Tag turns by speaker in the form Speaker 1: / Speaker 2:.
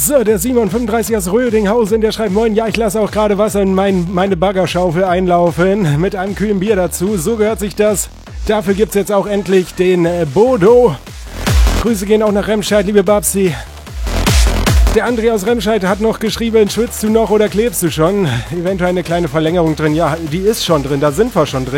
Speaker 1: So, der Simon 35 aus Rödinghausen, der schreibt: Moin, ja, ich lasse auch gerade Wasser in meine Baggerschaufel einlaufen, mit einem kühlen Bier dazu. So gehört sich das. Dafür gibt's jetzt auch endlich den Bodo. Grüße gehen auch nach Remscheid, liebe Babsi. Der André aus Remscheid hat noch geschrieben: Schwitzt du noch oder klebst du schon? Eventuell eine kleine Verlängerung drin. Ja, die ist schon drin, da sind wir schon drin.